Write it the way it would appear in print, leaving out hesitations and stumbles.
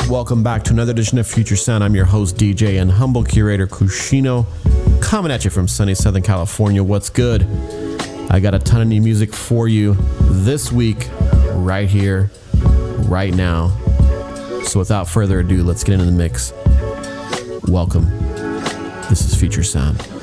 Welcome back to another edition of Future Sound. I'm your host, DJ, and humble curator Kushino, coming at you from sunny Southern California. What's good? I got a ton of new music for you this week, right here, right now. So without further ado, let's get into the mix. Welcome. This is Future Sound.